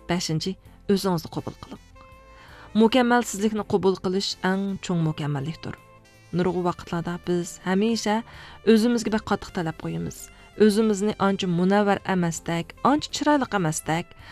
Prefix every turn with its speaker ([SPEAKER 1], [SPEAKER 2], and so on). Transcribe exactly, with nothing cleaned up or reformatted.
[SPEAKER 1] beshinchi o'zingizni qabul qiling. Mukammalsizlikni qabul qilish eng cho'ng mukammallikdir. Nurg'u vaqtlarda biz hamisha o'zimizga bir qattiq talab qo'yamiz. O'zimizni ancha munavvar emasdak, ancha chiroyli emasdak,